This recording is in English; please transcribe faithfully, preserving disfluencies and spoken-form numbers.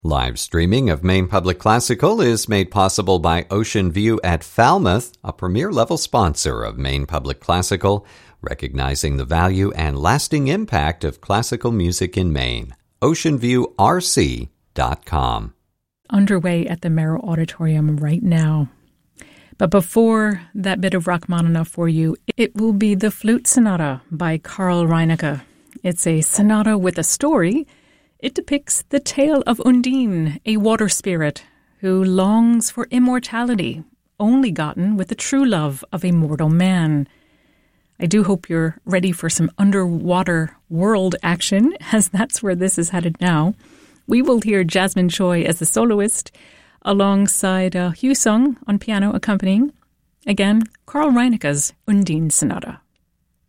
Live streaming of Maine Public Classical is made possible by Ocean View at Falmouth, a premier-level sponsor of Maine Public Classical, recognizing the value and lasting impact of classical music in Maine. ocean view r c dot com. Underway at the Merrill Auditorium right now. But before that bit of Rachmaninoff for you, it will be the Flute Sonata by Carl Reinecke. It's a sonata with a story. It depicts the tale of Undine, a water spirit who longs for immortality, only gotten with the true love of a mortal man. I do hope you're ready for some underwater world action, as that's where this is headed now. We will hear Jasmine Choi as the soloist, alongside uh, Hugh Sung on piano accompanying. Again, Carl Reinecke's Undine Sonata.